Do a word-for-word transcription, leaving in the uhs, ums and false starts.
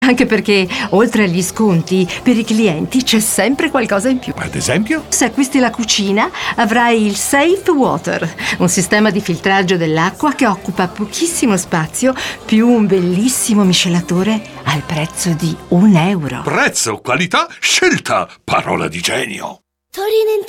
Anche perché, oltre agli sconti, per i clienti c'è sempre qualcosa in più. Ad esempio? Se acquisti la cucina, avrai il Safe Water, un sistema di filtraggio dell'acqua che occupa pochissimo spazio, più un bellissimo miscelatore al prezzo di un euro. Prezzo, qualità, scelta, parola di genio. Torino in